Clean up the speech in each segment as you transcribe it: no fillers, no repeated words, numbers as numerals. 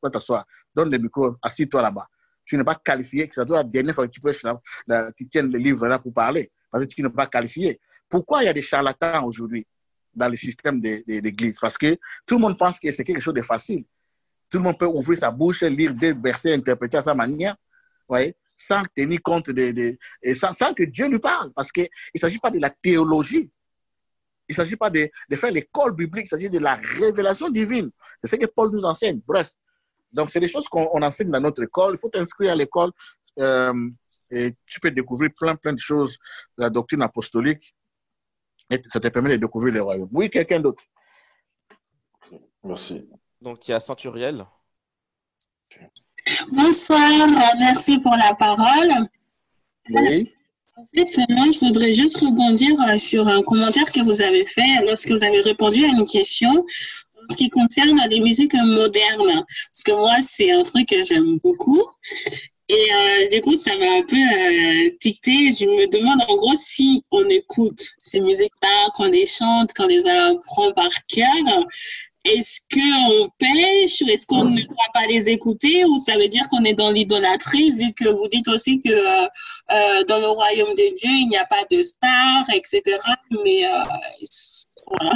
va t'asseoir. Donne le micro, assis-toi là-bas. Tu n'es pas qualifié, c'est la dernière fois que tu tiens le livre là pour parler, parce que tu n'es pas qualifié. Pourquoi il y a des charlatans aujourd'hui dans le système de l'Église? Parce que tout le monde pense que c'est quelque chose de facile. Tout le monde peut ouvrir sa bouche, lire des versets, interpréter à sa manière, ouais, sans tenir compte et sans que Dieu lui parle. Parce qu'il ne s'agit pas de la théologie. Il ne s'agit pas de faire l'école biblique, il s'agit de la révélation divine. C'est ce que Paul nous enseigne. Bref. Donc, c'est des choses qu'on enseigne dans notre école. Il faut t'inscrire à l'école et tu peux découvrir plein de choses de la doctrine apostolique et ça te permet de découvrir le royaume. Oui, quelqu'un d'autre? Merci. Donc, il y a Centuriel. Bonsoir, merci pour la parole. Oui. En fait, moi, je voudrais juste rebondir sur un commentaire que vous avez fait lorsque vous avez répondu à une question en ce qui concerne les musiques modernes. Parce que moi, c'est un truc que j'aime beaucoup. Et du coup, ça m'a un peu tiqué. Je me demande en gros si on écoute ces musiques-là, qu'on les chante, qu'on les apprend par cœur. Est-ce qu'on pêche ou est-ce qu'on ne doit pas les écouter ou ça veut dire qu'on est dans l'idolâtrie vu que vous dites aussi que dans le royaume de Dieu, il n'y a pas de stars, etc. Mais voilà.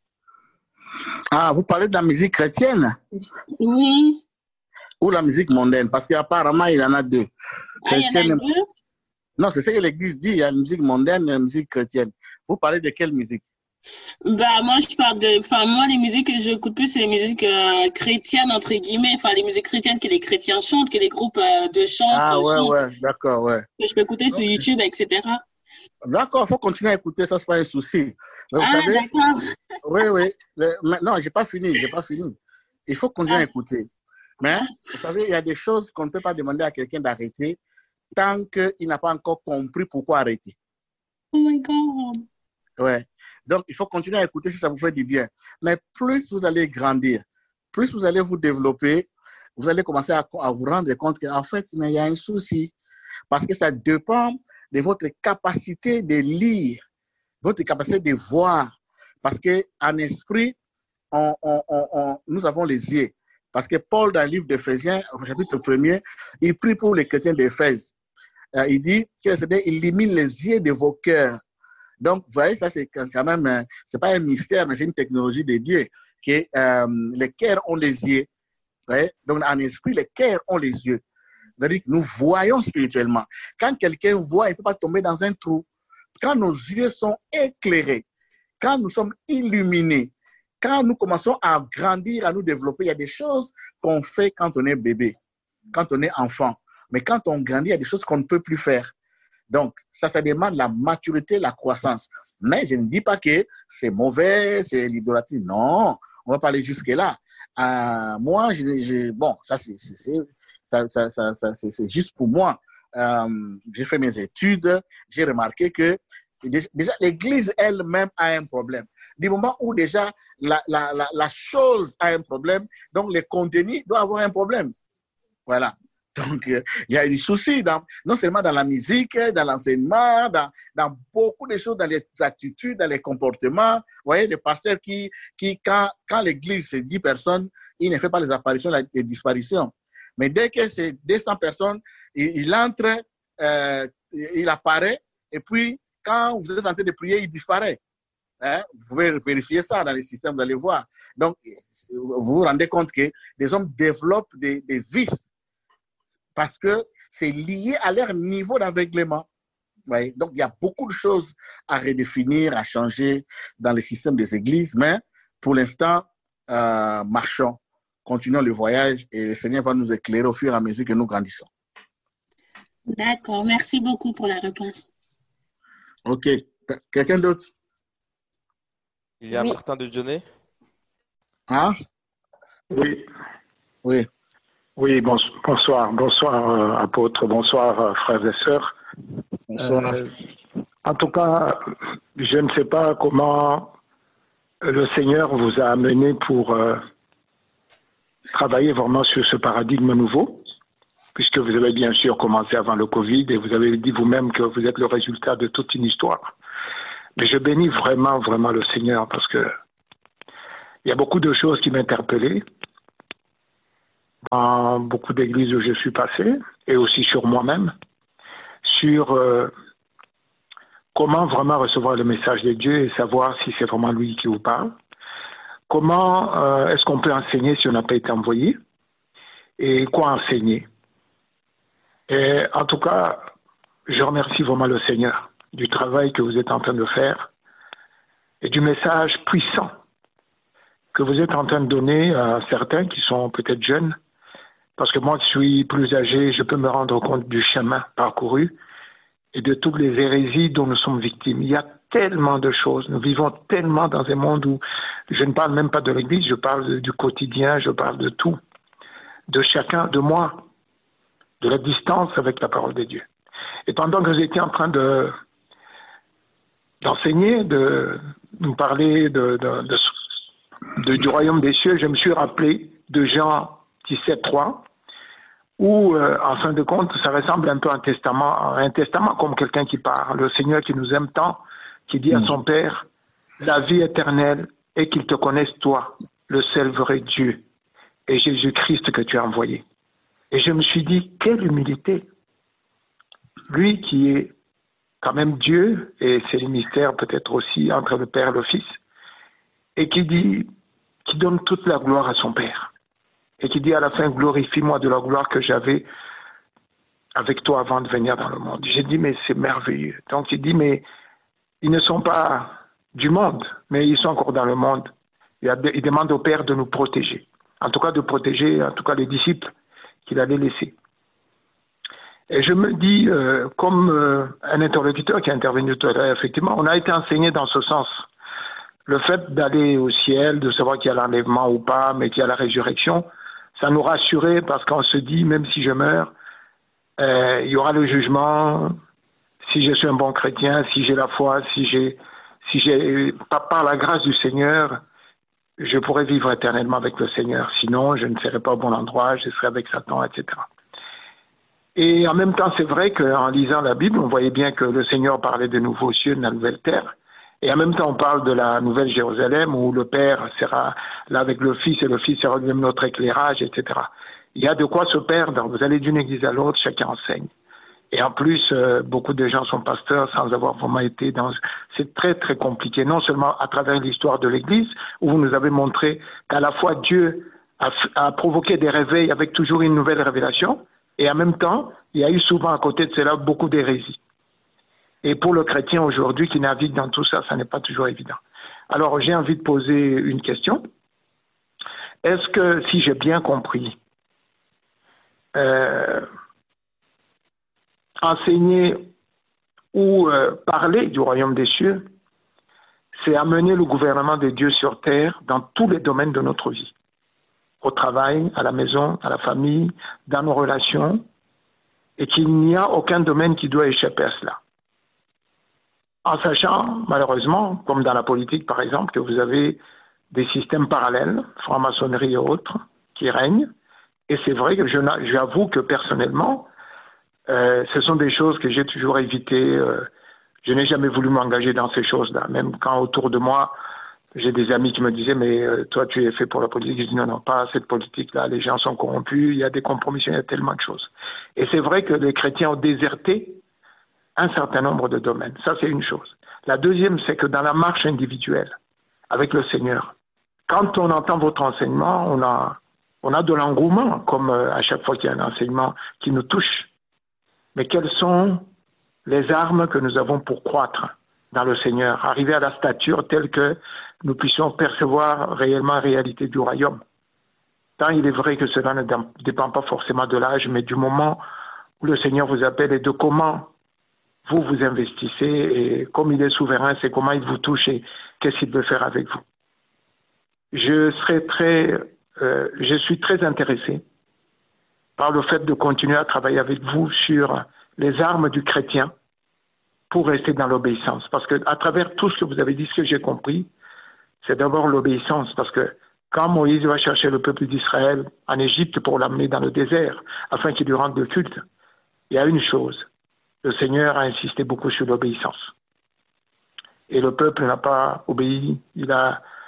Ah, vous parlez de la musique chrétienne? Oui. Ou la musique mondaine? Parce qu'apparemment, il y en a deux. Chrétienne. Il y en a deux? Non, c'est ce que l'Église dit. Il y a la musique mondaine et la musique chrétienne. Vous parlez de quelle musique? Bah, moi, je parle moi, les musiques que j'écoute plus, c'est les musiques chrétiennes, entre guillemets. Enfin, les musiques chrétiennes que les chrétiens chantent, que les groupes de chant chantent. Ouais, d'accord, ouais. Que je peux écouter sur YouTube, etc. D'accord, il faut continuer à écouter, ça, c'est pas un souci. Mais vous savez, d'accord. Oui. Non, j'ai pas fini. Il faut continuer à écouter. Mais, vous savez, il y a des choses qu'on ne peut pas demander à quelqu'un d'arrêter tant qu'il n'a pas encore compris pourquoi arrêter. Oh my God. Ouais. Donc, il faut continuer à écouter si ça vous fait du bien. Mais plus vous allez grandir, plus vous allez vous développer, vous allez commencer à vous rendre compte qu'en fait, mais il y a un souci. Parce que ça dépend de votre capacité de lire, votre capacité de voir. Parce qu'en esprit, nous avons les yeux. Parce que Paul, dans le livre d'Éphésiens, au chapitre 1er, il prie pour les chrétiens d'Éphèse. Il dit qu'il illumine les yeux de vos cœurs. Donc, vous voyez, ça, c'est quand même, c'est pas un mystère, mais c'est une technologie de Dieu, que les cœurs ont les yeux. Ouais? Donc, en esprit, les cœurs ont les yeux. C'est-à-dire que nous voyons spirituellement. Quand quelqu'un voit, il ne peut pas tomber dans un trou. Quand nos yeux sont éclairés, quand nous sommes illuminés, quand nous commençons à grandir, à nous développer, il y a des choses qu'on fait quand on est bébé, quand on est enfant. Mais quand on grandit, il y a des choses qu'on ne peut plus faire. Donc, ça demande la maturité, la croissance. Mais je ne dis pas que c'est mauvais, c'est l'idolâtrie. Non, on va pas aller jusque-là. Moi, bon, ça c'est juste pour moi. J'ai fait mes études, j'ai remarqué que déjà l'Église elle-même a un problème. Du moment où déjà la chose a un problème, donc le contenu doit avoir un problème. Voilà. Donc, il y a un souci, non seulement dans la musique, dans l'enseignement, dans beaucoup de choses, dans les attitudes, dans les comportements. Vous voyez, les pasteurs qui quand l'église, c'est 10 personnes, il ne fait pas les apparitions, les disparitions. Mais dès que c'est 200 personnes, il entre, il apparaît, et puis, quand vous êtes en train de prier, il disparaît. Hein? Vous pouvez vérifier ça dans les systèmes, vous allez voir. Donc, vous vous rendez compte que les hommes développent des vices parce que c'est lié à leur niveau d'aveuglement. Ouais. Donc, il y a beaucoup de choses à redéfinir, à changer dans le système des églises, mais pour l'instant, marchons, continuons le voyage et le Seigneur va nous éclairer au fur et à mesure que nous grandissons. D'accord, merci beaucoup pour la réponse. Ok, quelqu'un d'autre? Il y a Martin de Dionnet. Hein? Oui. Oui. Oui, bonsoir. Bonsoir, apôtre. Bonsoir, frères et sœurs. Bonsoir. En tout cas, je ne sais pas comment le Seigneur vous a amené pour travailler vraiment sur ce paradigme nouveau, puisque vous avez bien sûr commencé avant le Covid et vous avez dit vous-même que vous êtes le résultat de toute une histoire. Mais je bénis vraiment le Seigneur parce que il y a beaucoup de choses qui m'interpellaient dans beaucoup d'églises où je suis passé, et aussi sur moi-même, sur comment vraiment recevoir le message de Dieu et savoir si c'est vraiment lui qui vous parle. Comment est-ce qu'on peut enseigner si on n'a pas été envoyé? Et quoi enseigner? Et en tout cas, je remercie vraiment le Seigneur du travail que vous êtes en train de faire et du message puissant que vous êtes en train de donner à certains qui sont peut-être jeunes. Parce que moi, je suis plus âgé, je peux me rendre compte du chemin parcouru et de toutes les hérésies dont nous sommes victimes. Il y a tellement de choses. Nous vivons tellement dans un monde où je ne parle même pas de l'Église, je parle du quotidien, je parle de tout, de chacun, de moi, de la distance avec la parole de Dieu. Et pendant que vous étiez en train d'enseigner, de nous parler du royaume des cieux, je me suis rappelé de Jean 17,3, où, en fin de compte, ça ressemble un peu à un testament comme quelqu'un qui parle, le Seigneur qui nous aime tant, qui dit à son Père, la vie éternelle est qu'il te connaisse toi, le seul vrai Dieu, et Jésus-Christ que tu as envoyé. Et je me suis dit, quelle humilité! Lui qui est quand même Dieu, et c'est le mystère peut-être aussi entre le Père et le Fils, et qui donne toute la gloire à son Père. Et qui dit à la fin, glorifie-moi de la gloire que j'avais avec toi avant de venir dans le monde. J'ai dit, mais c'est merveilleux. Donc il dit, mais ils ne sont pas du monde, mais ils sont encore dans le monde. Il demande au Père de nous protéger. En tout cas, de protéger, en tout cas, les disciples qu'il allait laisser. Et je me dis, comme un interlocuteur qui est intervenu tout à l'heure, effectivement, on a été enseigné dans ce sens. Le fait d'aller au ciel, de savoir qu'il y a l'enlèvement ou pas, mais qu'il y a la résurrection, ça nous rassurait parce qu'on se dit, même si je meurs, il y aura le jugement, si je suis un bon chrétien, si j'ai la foi, si j'ai par la grâce du Seigneur, je pourrais vivre éternellement avec le Seigneur. Sinon, je ne serai pas au bon endroit, je serai avec Satan, etc. Et en même temps, c'est vrai qu'en lisant la Bible, on voyait bien que le Seigneur parlait de nouveaux cieux, de la nouvelle terre. Et en même temps, on parle de la nouvelle Jérusalem où le Père sera là avec le Fils et le Fils sera lui-même notre éclairage, etc. Il y a de quoi se perdre. Vous allez d'une église à l'autre, chacun enseigne. Et en plus, beaucoup de gens sont pasteurs sans avoir vraiment été dans... C'est très, très compliqué. Non seulement à travers l'histoire de l'Église, où vous nous avez montré qu'à la fois Dieu a provoqué des réveils avec toujours une nouvelle révélation, et en même temps, il y a eu souvent à côté de cela beaucoup d'hérésies. Et pour le chrétien aujourd'hui qui navigue dans tout ça, ça n'est pas toujours évident. Alors, j'ai envie de poser une question. Est-ce que, si j'ai bien compris, enseigner ou parler du royaume des cieux, c'est amener le gouvernement de Dieu sur terre dans tous les domaines de notre vie. Au travail, à la maison, à la famille, dans nos relations, et qu'il n'y a aucun domaine qui doit échapper à cela. En sachant, malheureusement, comme dans la politique par exemple, que vous avez des systèmes parallèles, franc-maçonnerie et autres, qui règnent. Et c'est vrai que j'avoue que personnellement, ce sont des choses que j'ai toujours évitées. Je n'ai jamais voulu m'engager dans ces choses-là. Même quand autour de moi, j'ai des amis qui me disaient « mais toi, tu es fait pour la politique ». Je dis « non, pas cette politique-là, les gens sont corrompus, il y a des compromissions, il y a tellement de choses ». Et c'est vrai que les chrétiens ont déserté un certain nombre de domaines. Ça, c'est une chose. La deuxième, c'est que dans la marche individuelle avec le Seigneur, quand on entend votre enseignement, on a de l'engouement, comme à chaque fois qu'il y a un enseignement qui nous touche. Mais quelles sont les armes que nous avons pour croître dans le Seigneur, arriver à la stature telle que nous puissions percevoir réellement la réalité du royaume? Tant il est vrai que cela ne dépend pas forcément de l'âge, mais du moment où le Seigneur vous appelle et de comment vous vous investissez, et comme il est souverain, c'est comment il vous touche et qu'est-ce qu'il veut faire avec vous. Je suis très intéressé par le fait de continuer à travailler avec vous sur les armes du chrétien pour rester dans l'obéissance. Parce qu'à travers tout ce que vous avez dit, ce que j'ai compris, c'est d'abord l'obéissance. Parce que quand Moïse va chercher le peuple d'Israël en Égypte pour l'amener dans le désert, afin qu'il lui rende le culte, il y a une chose. Le Seigneur a insisté beaucoup sur l'obéissance. Et le peuple n'a pas obéi. Il a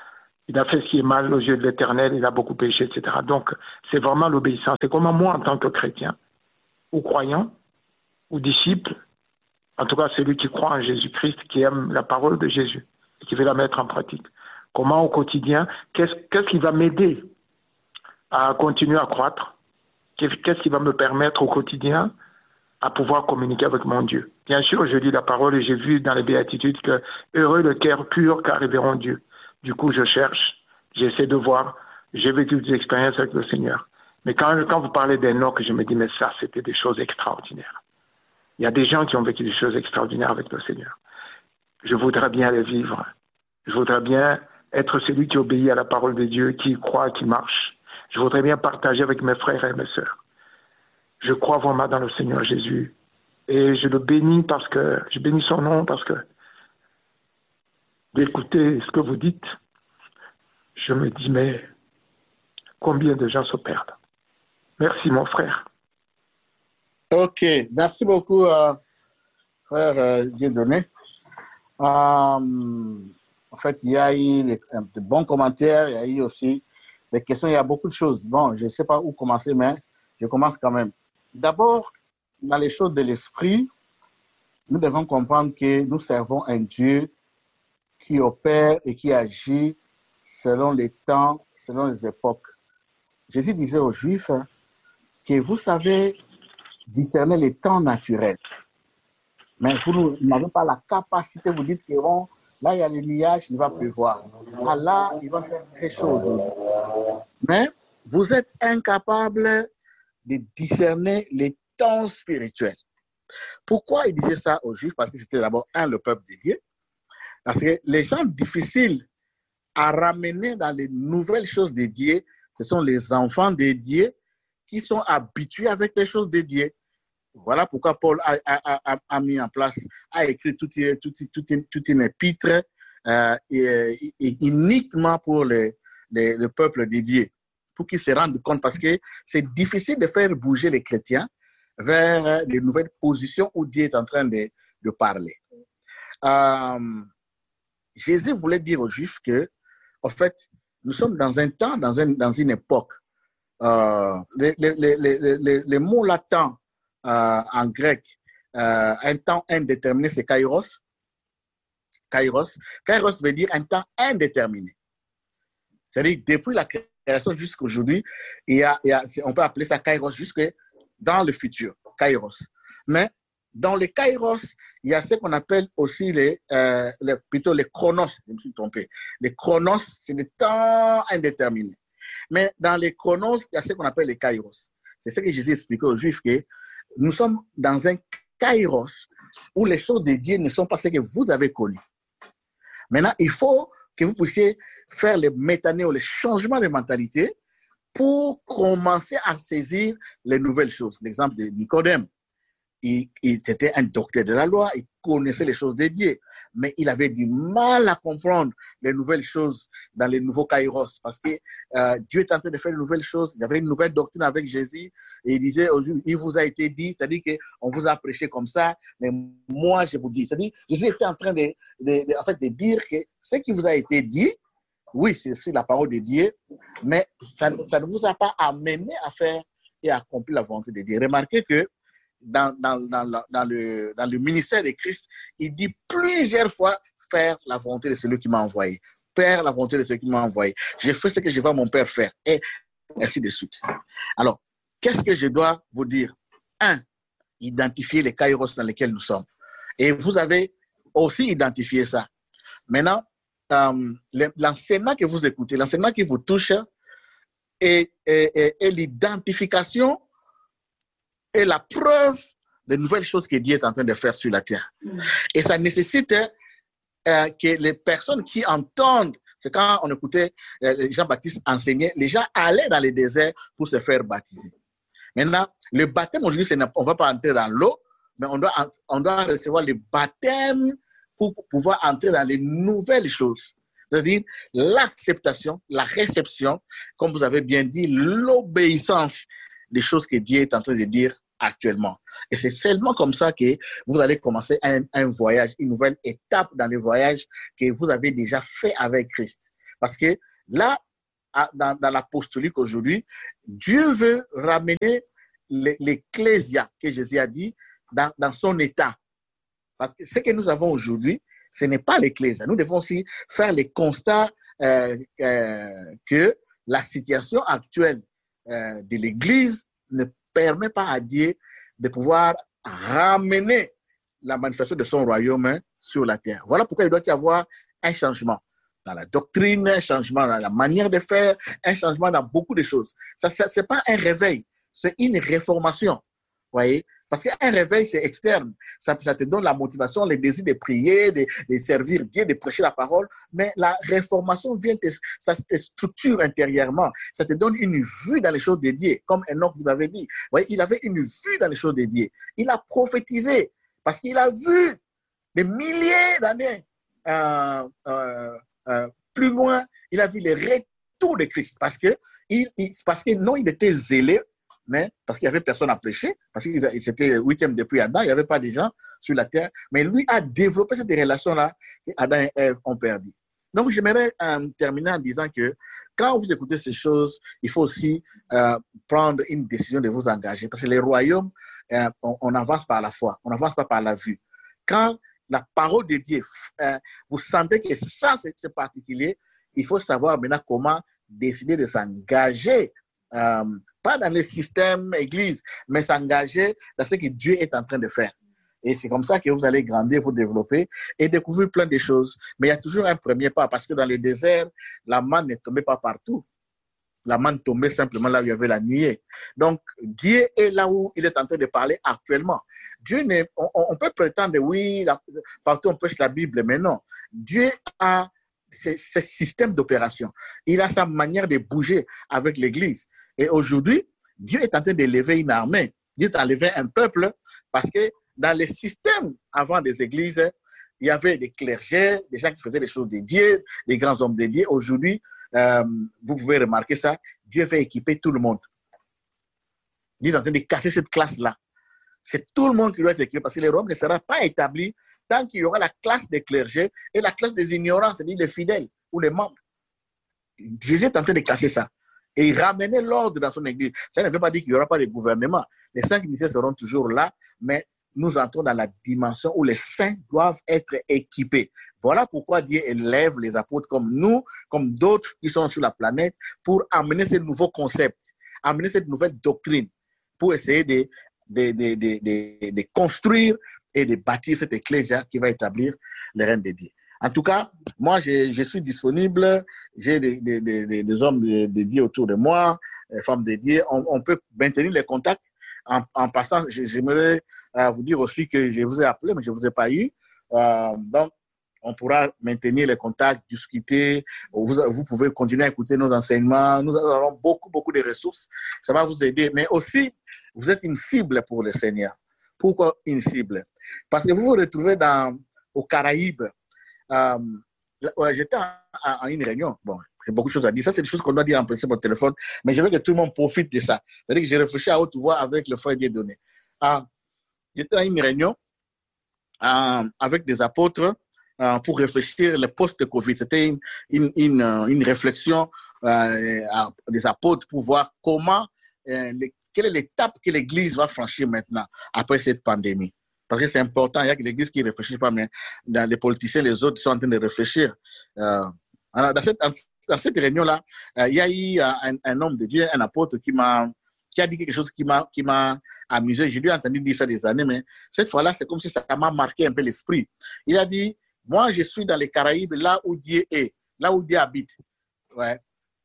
Il a fait ce qui est mal aux yeux de l'Éternel, il a beaucoup péché, etc. Donc, c'est vraiment l'obéissance. C'est comme moi, en tant que chrétien, ou croyant, ou disciple, en tout cas celui qui croit en Jésus-Christ, qui aime la parole de Jésus, et qui veut la mettre en pratique. Comment au quotidien, qu'est-ce qui va m'aider à continuer à croître? Qu'est-ce qui va me permettre au quotidien à pouvoir communiquer avec mon Dieu? Bien sûr, je lis la parole et j'ai vu dans les béatitudes que heureux le cœur pur car ils verront Dieu. Du coup, je cherche, j'essaie de voir, j'ai vécu des expériences avec le Seigneur. Mais quand vous parlez d'Enoch, je me dis, mais ça, c'était des choses extraordinaires. Il y a des gens qui ont vécu des choses extraordinaires avec le Seigneur. Je voudrais bien les vivre. Je voudrais bien être celui qui obéit à la parole de Dieu, qui croit, qui marche. Je voudrais bien partager avec mes frères et mes sœurs. Je crois vraiment dans le Seigneur Jésus. Et je le bénis je bénis son nom parce que d'écouter ce que vous dites, je me dis, mais combien de gens se perdent? Merci, mon frère. Ok, merci beaucoup, frère Dieudonné. En fait, il y a eu de bons commentaires, il y a eu aussi des questions, il y a beaucoup de choses. Bon, je ne sais pas où commencer, mais je commence quand même. D'abord, dans les choses de l'esprit, nous devons comprendre que nous servons un Dieu qui opère et qui agit selon les temps, selon les époques. Jésus disait aux Juifs que vous savez discerner les temps naturels, mais vous n'avez pas la capacité, vous dites que bon, là il y a les nuages, il va pleuvoir. Ah, là, il va faire très chaud aujourd'hui. Mais vous êtes incapable de discerner les temps spirituels. Pourquoi il disait ça aux Juifs? Parce que c'était d'abord, le peuple de Dieu. Parce que les gens difficiles à ramener dans les nouvelles choses de Dieu, ce sont les enfants de Dieu qui sont habitués avec les choses de Dieu. Voilà pourquoi Paul a mis en place, a écrit toute une épître uniquement pour le peuple de Dieu, pour qu'ils se rendent compte, parce que c'est difficile de faire bouger les chrétiens vers les nouvelles positions où Dieu est en train de parler. Jésus voulait dire aux Juifs que, en fait, nous sommes dans un temps, dans une époque. Les mots latins en grec, un temps indéterminé, c'est kairos. Kairos veut dire un temps indéterminé. C'est-à-dire, depuis la création jusqu'à aujourd'hui, on peut appeler ça kairos jusque dans le futur, kairos. Mais dans les kairos, il y a ce qu'on appelle aussi plutôt les chronos, je me suis trompé. Les chronos, c'est des temps indéterminés. Mais dans les chronos, il y a ce qu'on appelle les kairos. C'est ce que Jésus expliquait aux Juifs, que nous sommes dans un kairos où les choses de Dieu ne sont pas ce que vous avez connu. Maintenant, il faut que vous puissiez faire les métanées ou les changements de mentalité pour commencer à saisir les nouvelles choses. L'exemple de Nicodème. Il était un docteur de la loi, il connaissait les choses de Dieu, mais il avait du mal à comprendre les nouvelles choses dans les nouveaux kairos, parce que Dieu est en train de faire de nouvelles choses. Il y avait une nouvelle doctrine avec Jésus, et il disait, il vous a été dit, c'est-à-dire qu'on vous a prêché comme ça, mais moi je vous dis. C'est-à-dire, Jésus était en train de dire que ce qui vous a été dit, oui, c'est la parole de Dieu, mais ça ne vous a pas amené à faire et à accomplir la volonté de Dieu. Remarquez que dans le ministère de Christ, il dit plusieurs fois faire la volonté de celui qui m'a envoyé. Faire la volonté de celui qui m'a envoyé. Je fais ce que je vois mon Père faire. Et ainsi de suite. Alors, qu'est-ce que je dois vous dire? 1. Identifier les kairos dans lesquels nous sommes. Et vous avez aussi identifié ça. Maintenant, l'enseignement que vous écoutez, l'enseignement qui vous touche est l'identification et la preuve des nouvelles choses que Dieu est en train de faire sur la terre. Et ça nécessite que les personnes qui entendent, c'est quand on écoutait Jean-Baptiste enseigner, les gens allaient dans les déserts pour se faire baptiser. Maintenant, le baptême aujourd'hui, on ne va pas entrer dans l'eau, mais on doit recevoir le baptême pour pouvoir entrer dans les nouvelles choses. C'est-à-dire l'acceptation, la réception, comme vous avez bien dit, l'obéissance des choses que Dieu est en train de dire actuellement. Et c'est seulement comme ça que vous allez commencer un voyage, une nouvelle étape dans le voyage que vous avez déjà fait avec Christ. Parce que Là, dans l'apostolique aujourd'hui, Dieu veut ramener l'ecclésia, que Jésus a dit, dans son état. Parce que ce que nous avons aujourd'hui, ce n'est pas l'ecclésia. Nous devons aussi faire les constats que la situation actuelle de l'Église ne permet pas à Dieu de pouvoir ramener la manifestation de son royaume sur la terre. Voilà pourquoi il doit y avoir un changement dans la doctrine, un changement dans la manière de faire, un changement dans beaucoup de choses. Ça c'est pas un réveil, c'est une réformation. Voyez? Parce qu'un réveil, c'est externe. Ça te donne la motivation, le désir de prier, de servir Dieu, de prêcher la parole. Mais la réformation vient, ça te structure intérieurement. Ça te donne une vue dans les choses de Dieu. Comme Enoch vous avait dit. Vous voyez, il avait une vue dans les choses de Dieu. Il a prophétisé. Parce qu'il a vu des milliers d'années plus loin. Il a vu les retours de Christ. Parce que non, il était zélé. Mais parce qu'il n'y avait personne à prêcher, parce que c'était 8e depuis Adam, il n'y avait pas de gens sur la terre, mais lui a développé cette relation-là qu'Adam et Ève ont perdu. Donc, j'aimerais terminer en disant que quand vous écoutez ces choses, il faut aussi prendre une décision de vous engager, parce que les royaumes, on avance par la foi, on n'avance pas par la vue. Quand la parole de Dieu, vous sentez que ça, c'est particulier, il faut savoir maintenant comment décider de s'engager pas dans le système église, mais s'engager dans ce que Dieu est en train de faire. Et c'est comme ça que vous allez grandir, vous développer et découvrir plein de choses. Mais il y a toujours un premier pas, parce que dans le désert, la manne ne tombait pas partout. La manne tombait simplement là où il y avait la nuée. Donc, Dieu est là où il est en train de parler actuellement. Dieu on peut prétendre, oui, partout on prêche la Bible, mais non. Dieu a ce système d'opération. Il a sa manière de bouger avec l'Église. Et aujourd'hui, Dieu est en train d'élever une armée. Dieu est en train d'élever un peuple, parce que dans les systèmes avant des églises, il y avait des clergés, des gens qui faisaient les choses de Dieu, des grands hommes de Dieu. Aujourd'hui, vous pouvez remarquer ça, Dieu veut équiper tout le monde. Dieu est en train de casser cette classe-là. C'est tout le monde qui doit être équipé, parce que le royaume ne sera pas établi tant qu'il y aura la classe des clergés et la classe des ignorants, c'est-à-dire les fidèles ou les membres. Jésus est en train de casser ça. Et il ramenait l'ordre dans son église. Ça ne veut pas dire qu'il n'y aura pas de gouvernement. Les 5 ministères seront toujours là, mais nous entrons dans la dimension où les saints doivent être équipés. Voilà pourquoi Dieu élève les apôtres comme nous, comme d'autres qui sont sur la planète, pour amener ces nouveaux concepts, amener cette nouvelle doctrine, pour essayer de construire et de bâtir cette ecclésia qui va établir le règne de Dieu. En tout cas, moi, je suis disponible. J'ai des hommes de Dieu autour de moi, des femmes de Dieu. On peut maintenir les contacts. En passant, j'aimerais vous dire aussi que je vous ai appelé, mais je ne vous ai pas eu. Donc, on pourra maintenir les contacts, discuter. Vous pouvez continuer à écouter nos enseignements. Nous avons beaucoup de ressources. Ça va vous aider. Mais aussi, vous êtes une cible pour le Seigneur. Pourquoi une cible? Parce que vous vous retrouvez aux Caraïbes. J'étais en une réunion. Bon, j'ai beaucoup de choses à dire. Ça, c'est des choses qu'on doit dire en principe au téléphone. Mais je veux que tout le monde profite de ça. C'est-à-dire que j'ai réfléchi à haute voix avec le frère Dieudonné. J'étais à une réunion avec des apôtres pour réfléchir le post-Covid. C'était une réflexion des apôtres pour voir comment, quelle est l'étape que l'Église va franchir maintenant après cette pandémie. Parce que c'est important, il y a que l'Église qui ne réfléchit pas, mais dans les politiciens, les autres sont en train de réfléchir. Dans cette réunion-là, il y a eu un homme de Dieu, un apôtre qui a dit quelque chose qui m'a amusé. J'ai lui entendu dire ça des années, mais cette fois-là, c'est comme si ça m'a marqué un peu l'esprit. Il a dit, moi, je suis dans les Caraïbes, là où Dieu est, là où Dieu habite. Ouais.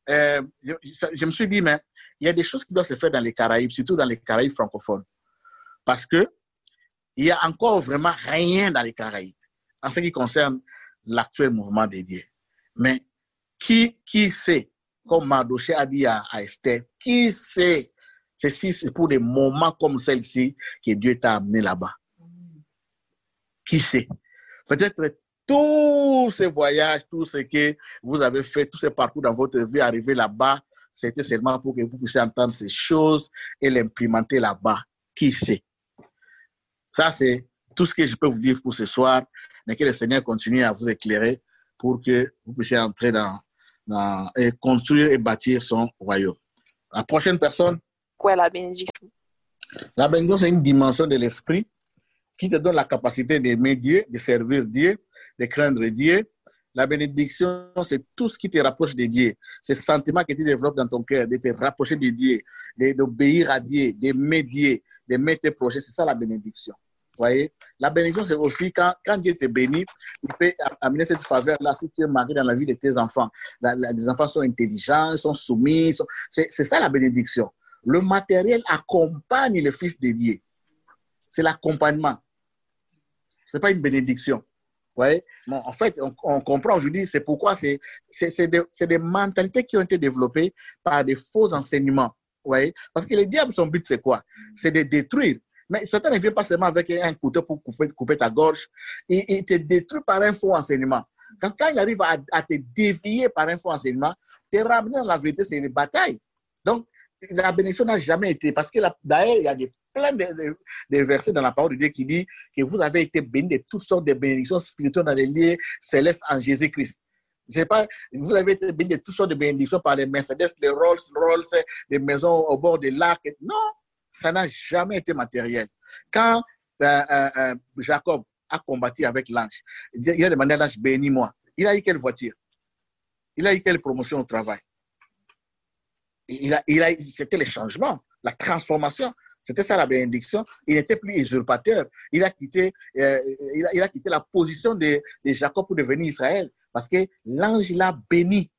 Je me suis dit, mais il y a des choses qui doivent se faire dans les Caraïbes, surtout dans les Caraïbes francophones. Parce que il n'y a encore vraiment rien dans les Caraïbes en ce qui concerne l'actuel mouvement des dieux. Mais qui sait, comme Mardoché a dit à Esther, qui sait, c'est pour des moments comme celle-ci que Dieu t'a amené là-bas. Qui sait? Peut-être tous ces voyages, tout ce que vous avez fait, tous ces parcours dans votre vie, arriver là-bas, c'était seulement pour que vous puissiez entendre ces choses et l'implémenter là-bas. Qui sait? Ça, c'est tout ce que je peux vous dire pour ce soir, mais que le Seigneur continue à vous éclairer pour que vous puissiez entrer dans et construire et bâtir son royaume. La prochaine personne. Quoi, la bénédiction? La bénédiction, c'est une dimension de l'esprit qui te donne la capacité d'aimer Dieu, de servir Dieu, de craindre Dieu. La bénédiction, c'est tout ce qui te rapproche de Dieu. C'est ce sentiment que tu développes dans ton cœur, de te rapprocher de Dieu, d'obéir à Dieu, d'aimer Dieu, d'aimer tes projets. C'est ça la bénédiction. Voyez? La bénédiction, c'est aussi quand Dieu te bénit, il peut amener cette faveur-là si tu es marié dans la vie de tes enfants. Les enfants sont intelligents, sont soumis. C'est ça la bénédiction. Le matériel accompagne le Fils de Dieu. C'est l'accompagnement. Ce n'est pas une bénédiction. Ouais. Bon, en fait, on comprend aujourd'hui, c'est pourquoi c'est des mentalités qui ont été développées par des faux enseignements. Ouais. Parce que le diable, son but, c'est quoi? C'est de détruire. Mais Satan ne vient pas seulement avec un couteau pour couper ta gorge. Il te détruit par un faux enseignement. Quand il arrive à te dévier par un faux enseignement, te ramener dans la vérité, c'est une bataille. Donc, la bénédiction n'a jamais été. Parce que d'ailleurs, il y a plein de versets dans la parole de Dieu qui dit que vous avez été bénis de toutes sortes de bénédictions spirituelles dans les lieux célestes en Jésus-Christ. C'est pas, vous avez été bénis de toutes sortes de bénédictions par les Mercedes, les Rolls-Royce, les maisons au bord des lacs. Non, ça n'a jamais été matériel. Quand Jacob a combattu avec l'ange, il a demandé à l'ange, bénis-moi. Il a eu quelle voiture? Il a eu quelle promotion au travail? C'était le changement, la transformation. C'était ça la bénédiction. Il n'était plus usurpateur. Il a quitté la position de Jacob pour devenir Israël parce que l'ange l'a béni.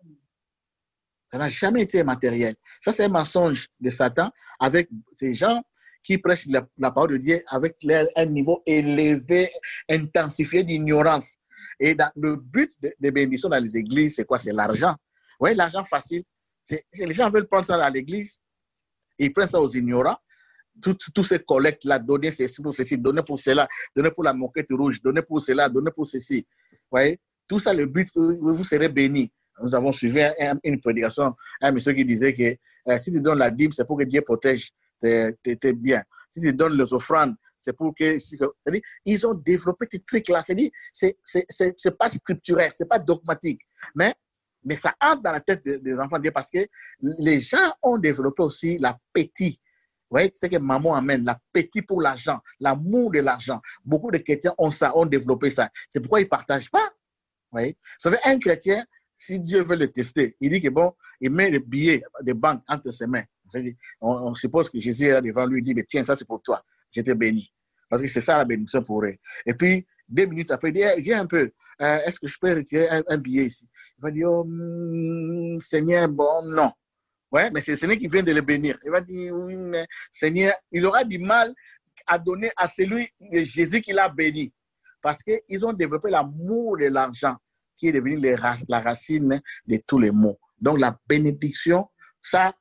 Ça n'a jamais été matériel. Ça, c'est un mensonge de Satan avec ces gens qui prêchent la parole de Dieu avec un niveau élevé, intensifié d'ignorance. Et le but des bénédictions dans les églises, c'est quoi? C'est l'argent. Oui, l'argent facile. Les gens veulent prendre ça à l'église. Ils prennent ça aux ignorants. Tous ces collectes-là, donner ceci pour ceci, donner pour cela, donner pour la moquette rouge, donner pour cela, donner pour ceci. Vous voyez? Tout ça, le but, vous serez bénis. Nous avons suivi une prédication, un monsieur qui disait que si tu donnes la dîme, c'est pour que Dieu protège tes biens. Si tu donnes les offrandes, c'est pour que... Ils ont développé ces trucs-là. C'est pas scripturaire, c'est pas dogmatique. Mais ça entre dans la tête des enfants de Dieu parce que les gens ont développé aussi l'appétit. Vous voyez, c'est que maman amène l'appétit pour l'argent, l'amour de l'argent. Beaucoup de chrétiens ont ça, ont développé ça. C'est pourquoi ils ne partagent pas. Vous voyez, vous savez, un chrétien, si Dieu veut le tester, il dit que bon, il met les billets des banques entre ses mains. On suppose que Jésus est là devant lui, il dit, mais tiens, ça c'est pour toi, je te bénis. Parce que c'est ça la bénédiction pour eux. Et puis, 2 minutes après, il dit, hey, viens un peu, est-ce que je peux retirer un billet ici? Il va dire, oh, Seigneur, bon, non. Ouais, mais c'est le Seigneur qui vient de le bénir. Il va dire, oui, mais Seigneur, il aura du mal à donner à celui de Jésus qui l'a béni. Parce qu'ils ont développé l'amour de l'argent, qui est devenu la racine de tous les maux. Donc, la bénédiction, ça,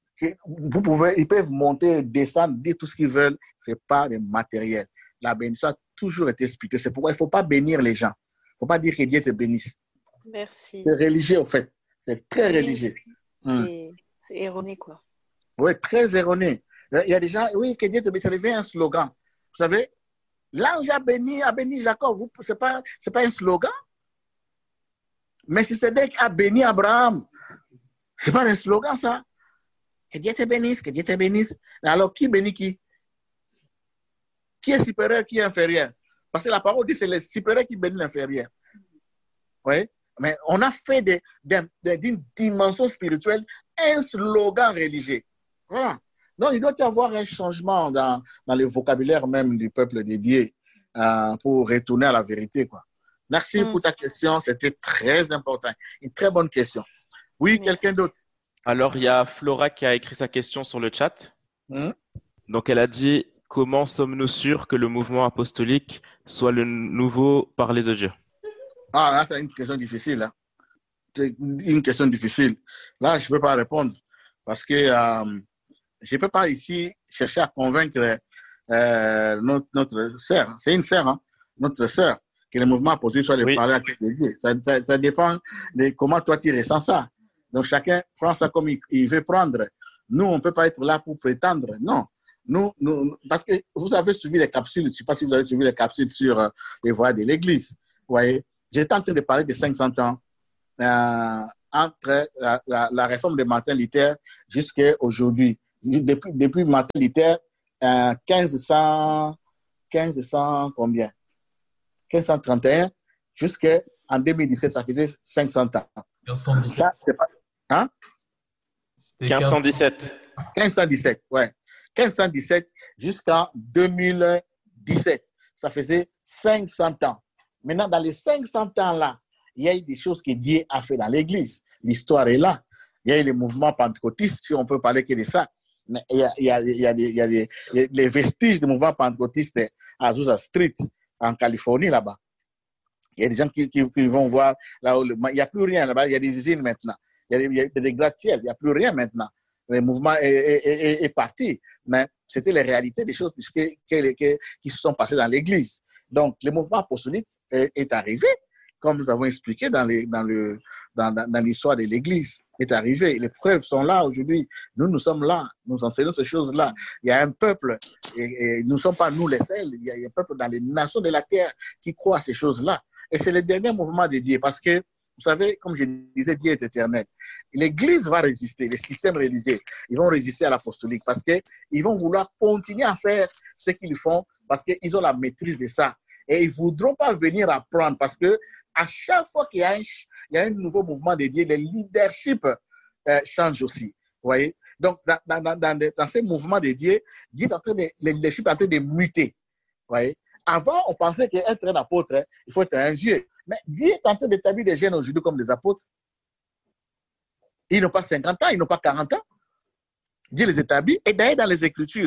ils peuvent monter, descendre, dire tout ce qu'ils veulent, ce n'est pas le matériel. La bénédiction a toujours été expliquée. C'est pourquoi il ne faut pas bénir les gens. Il ne faut pas dire que Dieu te bénisse. Merci. C'est religieux, en fait. C'est très religieux. C'est erroné, quoi. Oui, très erroné. Il y a des gens, oui, que Dieu te bénisse, ça devient un slogan. Vous savez, l'ange a béni Jacob. Ce n'est pas un slogan. Mais si Sédèque a béni Abraham, ce n'est pas un slogan, ça. Que Dieu te bénisse, que Dieu te bénisse. Alors, qui bénit qui? Qui est supérieur, qui est inférieur? Parce que la parole dit que c'est le supérieur qui bénit l'inférieur. Oui? Mais on a fait d'une dimension spirituelle un slogan religieux. Voilà. Donc, il doit y avoir un changement dans le vocabulaire même du peuple de Dieu pour retourner à la vérité, quoi. Merci pour ta question. C'était très important. Une très bonne question. Oui, quelqu'un d'autre? Alors, il y a Flora qui a écrit sa question sur le chat. Donc, elle a dit « Comment sommes-nous sûrs que le mouvement apostolique soit le nouveau parler de Dieu ?» Ah, là, c'est une question difficile. Hein. C'est une question difficile. Là, je ne peux pas répondre parce que je ne peux pas ici chercher à convaincre notre sœur. C'est une sœur, hein, notre sœur, que le mouvement apostolique soit le parler de Dieu. Ça dépend de comment toi tu ressens ça. Donc, chacun prend ça comme il veut prendre. Nous, on ne peut pas être là pour prétendre. Non. Nous, parce que vous avez suivi les capsules. Je ne sais pas si vous avez suivi les capsules sur les voies de l'Église. Vous voyez, j'étais en train de parler de 500 ans entre la réforme de Martin Luther jusqu'à aujourd'hui. Depuis Martin Luther, 1500 combien? 1531 jusqu'en 2017, ça faisait 500 ans. 1517. Ça, c'est pas, hein? 1517. 1517, ouais. 1517 jusqu'en 2017. Ça faisait 500 ans. Maintenant, dans les 500 ans-là, il y a eu des choses que Dieu a fait dans l'Église. L'histoire est là. Il y a eu les mouvements pentecôtistes, si on peut parler que de ça. Mais il y a les vestiges du mouvement pentecôtiste à Azusa Street, en Californie, là-bas. Il y a des gens qui vont voir là où il n'y a plus rien là-bas. Il y a des usines maintenant. Il y a des gratte-ciels. Il n'y a plus rien maintenant. Le mouvement est parti. Mais c'était les réalités des choses qui se sont passées dans l'Église. Donc, le mouvement apostolique est arrivé, comme nous avons expliqué dans l'histoire de l'Église, est arrivé. Les preuves sont là aujourd'hui. Nous sommes là. Nous enseignons ces choses-là. Il y a un peuple, et nous ne sommes pas nous les seuls. Il y a un peuple dans les nations de la terre qui croit à ces choses-là. Et c'est le dernier mouvement de Dieu parce que, vous savez, comme je disais, Dieu est éternel. L'Église va résister, les systèmes religieux, ils vont résister à l'apostolique parce qu'ils vont vouloir continuer à faire ce qu'ils font parce qu'ils ont la maîtrise de ça. Et ils ne voudront pas venir apprendre parce que à chaque fois qu'il y a un nouveau mouvement de Dieu, le leadership change aussi. Vous voyez? Donc, dans ces mouvements de Dieu, le leadership est en train de muter. Vous voyez? Avant, on pensait qu'être un apôtre, il faut être un vieux. Mais Dieu est en train d'établir des jeunes aujourd'hui comme des apôtres. Ils n'ont pas 50 ans, ils n'ont pas 40 ans. Dieu les établit. Et d'ailleurs, dans les Écritures,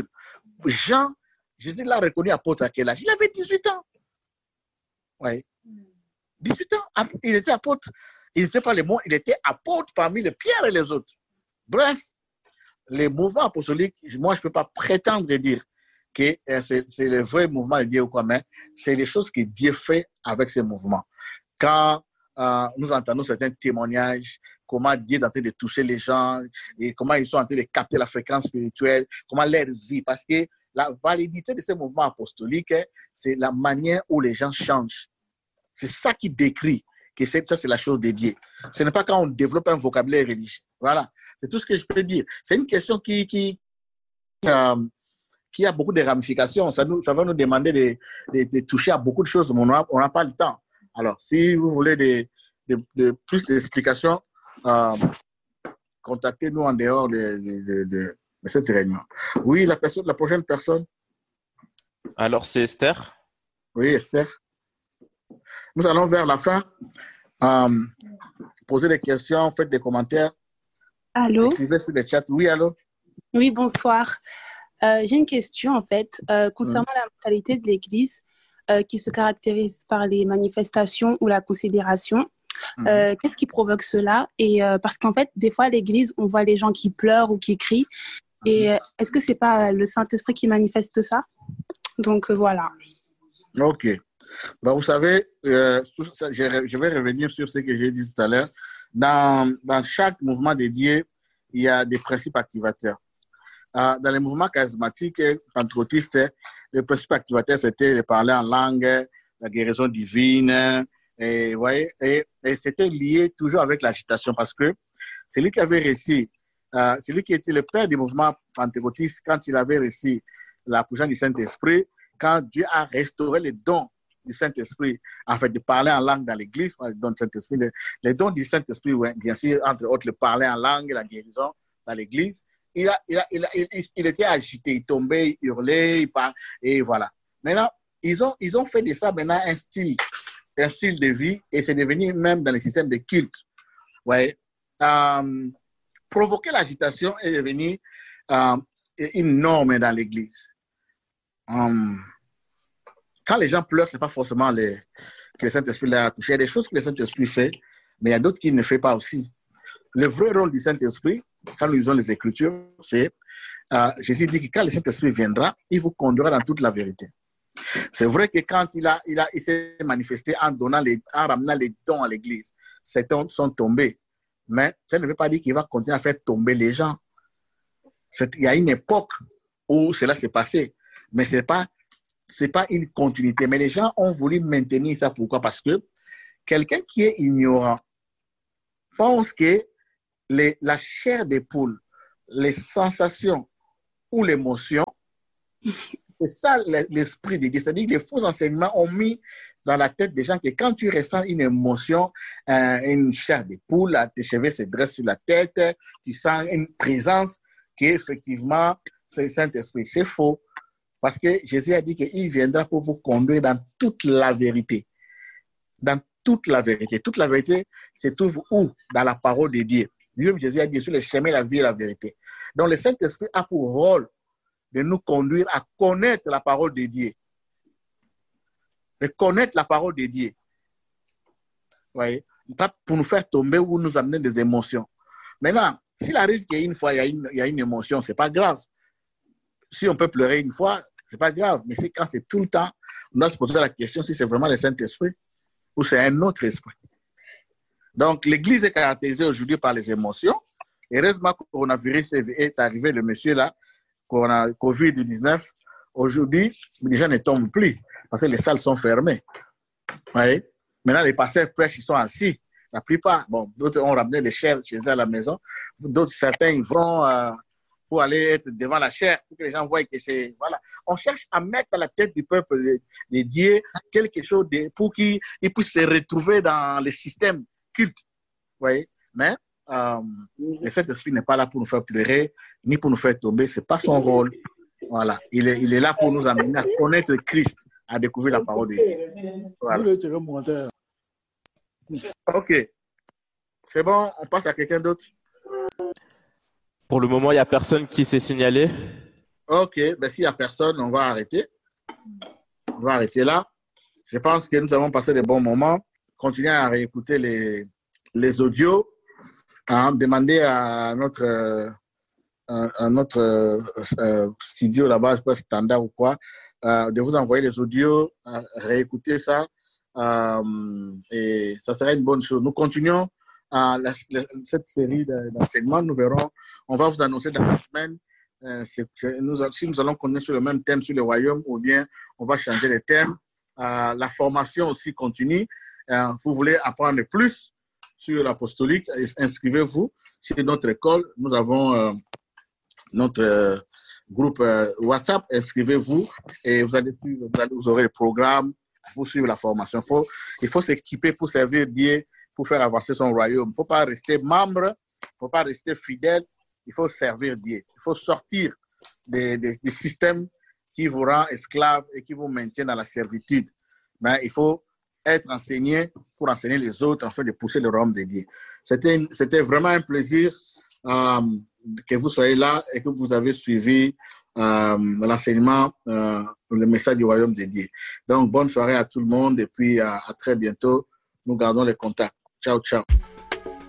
Jésus l'a reconnu apôtre à quel âge? Il avait 18 ans. Oui. 18 ans, il était apôtre. Il n'était pas les mots, il était apôtre parmi les pierres et les autres. Bref, les mouvements apostoliques, moi, je ne peux pas prétendre dire que c'est le vrai mouvement de Dieu ou quoi, mais c'est les choses que Dieu fait avec ces mouvements. Quand nous entendons certains témoignages, comment Dieu est en train de toucher les gens et comment ils sont en train de capter la fréquence spirituelle, comment leur vie, parce que la validité de ces mouvements apostoliques, c'est la manière où les gens changent. C'est ça qui décrit que ça, c'est la chose de Dieu. Ce n'est pas quand on développe un vocabulaire religieux. Voilà, c'est tout ce que je peux dire. C'est une question qui a beaucoup de ramifications. Ça va nous demander de toucher à beaucoup de choses, mais on n'a pas le temps. Alors, si vous voulez plus d'explications, contactez-nous en dehors de cette réunion. Oui, la prochaine personne. Alors, c'est Esther. Oui, Esther. Nous allons vers la fin. Poser des questions, faites des commentaires. Allô? Écrivez sur le chat. Oui, allô? Oui, bonsoir. J'ai une question, en fait, concernant la mentalité de l'Église qui se caractérise par les manifestations ou la considération. Qu'est-ce qui provoque cela? Et parce qu'en fait, des fois, à l'Église, on voit les gens qui pleurent ou qui crient. Et est-ce que ce n'est pas le Saint-Esprit qui manifeste ça? Donc, voilà. OK. Ben, vous savez, je vais revenir sur ce que j'ai dit tout à l'heure. Dans chaque mouvement de Dieu, il y a des principes activateurs. Dans les mouvements charismatiques, pentecôtistes, le principe activateur, c'était de parler en langue, la guérison divine, et c'était lié toujours avec l'agitation parce que celui qui avait réussi, celui qui était le père du mouvement pentecôtiste, quand il avait réussi la puissance du Saint-Esprit, quand Dieu a restauré les dons du Saint-Esprit, en fait, de parler en langue dans l'Église, les dons du Saint-Esprit, bien sûr, entre autres, le parler en langue, la guérison dans l'Église, il était agité, il tombait, il hurlait, et voilà. Maintenant, ils ont fait de ça maintenant un style de vie, et c'est devenu même dans les systèmes de culte. Ouais. Provoquer l'agitation est devenu une norme dans l'Église. Quand les gens pleurent, ce n'est pas forcément que le Saint-Esprit les a touchés. Il y a des choses que le Saint-Esprit fait, mais il y a d'autres qui ne fait pas aussi. Le vrai rôle du Saint-Esprit, quand nous lisons les Écritures, c'est Jésus dit que quand le Saint-Esprit viendra, il vous conduira dans toute la vérité. C'est vrai que quand il s'est manifesté en ramenant les dons à l'Église, ces dons sont tombés. Mais ça ne veut pas dire qu'il va continuer à faire tomber les gens. Il y a une époque où cela s'est passé, mais ce n'est pas une continuité. Mais les gens ont voulu maintenir ça. Pourquoi? Parce que quelqu'un qui est ignorant, pense que la chair des poules, les sensations ou l'émotion, c'est ça l'esprit de Dieu. C'est-à-dire que les faux enseignements ont mis dans la tête des gens que quand tu ressens une émotion, une chair de poule, tes cheveux se dressent sur la tête, tu sens une présence qui effectivement, c'est le Saint-Esprit. C'est faux. Parce que Jésus a dit qu'il viendra pour vous conduire dans toute la vérité. Dans toute la vérité. Toute la vérité se trouve où? Dans la parole de Dieu. Lui-même, Jésus a dit sur le chemin, la vie et la vérité. Donc, le Saint-Esprit a pour rôle de nous conduire à connaître la parole de Dieu. De connaître la parole de Dieu. Vous voyez? Pas pour nous faire tomber ou nous amener des émotions. Maintenant, s'il arrive qu'une fois, il y a une émotion, ce n'est pas grave. Si on peut pleurer une fois, ce n'est pas grave. Mais c'est quand c'est tout le temps, on doit se poser la question si c'est vraiment le Saint-Esprit ou c'est un autre esprit. Donc, l'Église est caractérisée aujourd'hui par les émotions. Heureusement que le coronavirus est arrivé, le monsieur là, COVID-19. Aujourd'hui, les gens ne tombent plus parce que les salles sont fermées. Oui. Maintenant, les pasteurs prêchent, ils sont assis. La plupart, bon, d'autres ont ramené les chairs chez eux à la maison. D'autres, certains, ils vont pour aller être devant la chair, pour que les gens voient que c'est... Voilà. On cherche à mettre à la tête du peuple de Dieu quelque chose pour qu'ils puissent se retrouver dans le système culte. Vous voyez? Mais le Saint-Esprit n'est pas là pour nous faire pleurer, ni pour nous faire tomber. Ce n'est pas son rôle. Voilà. Il est là pour nous amener à connaître Christ, à découvrir la parole de Dieu. Voilà. OK. C'est bon, on passe à quelqu'un d'autre. Pour le moment, il n'y a personne qui s'est signalé. OK. Ben, s'il n'y a personne, on va arrêter. On va arrêter là. Je pense que nous avons passé des bons moments. Continuez à réécouter les audios. Demandez à notre studio là-bas, pas Standard ou quoi, de vous envoyer les audios, réécouter ça. Et ça serait une bonne chose. Nous continuons cette série d'enseignements. Nous verrons, on va vous annoncer dans la semaine si nous allons continuer sur le même thème sur le royaume ou bien on va changer les thèmes. La formation aussi continue. Vous voulez apprendre plus sur l'apostolique, inscrivez-vous sur notre école. Nous avons notre groupe WhatsApp. Inscrivez-vous et vous aurez le programme pour suivre la formation. Il faut s'équiper pour servir Dieu, pour faire avancer son royaume. Il ne faut pas rester membre, il ne faut pas rester fidèle. Il faut servir Dieu. Il faut sortir des systèmes qui vous rendent esclaves et qui vous maintiennent dans la servitude. Mais il faut être enseigné pour enseigner les autres afin de pousser le royaume de Dieu. C'était vraiment un plaisir que vous soyez là et que vous avez suivi l'enseignement, le message du royaume de Dieu. Donc, bonne soirée à tout le monde et puis à très bientôt. Nous gardons les contacts. Ciao, ciao.